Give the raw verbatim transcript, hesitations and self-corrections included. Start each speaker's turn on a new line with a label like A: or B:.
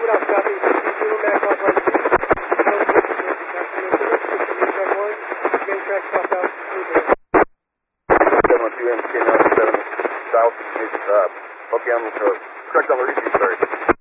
A: segurar os carros e não é aquela coisa de
B: South, uh, hook you on the correct on the repeat, sorry.